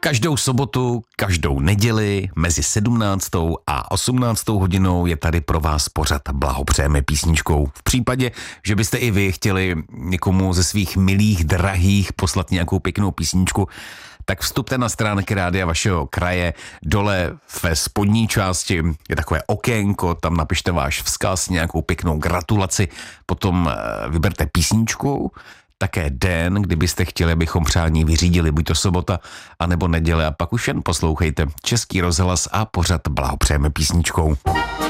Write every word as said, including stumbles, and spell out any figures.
Každou sobotu, každou neděli mezi sedmnáctou a osmnáctou hodinou je tady pro vás pořad Blahopřejeme písničkou. V případě, že byste i vy chtěli někomu ze svých milých, drahých poslat nějakou pěknou písničku, tak vstupte na stránky rádia vašeho kraje. Dole ve spodní části je takové okénko, tam napište váš vzkaz, nějakou pěknou gratulaci, potom vyberte písničku, také den, kdybyste chtěli, abychom přání vyřídili, buď to sobota, anebo neděle, a pak už jen poslouchejte Český rozhlas a pořad Blahopřejeme písničkou.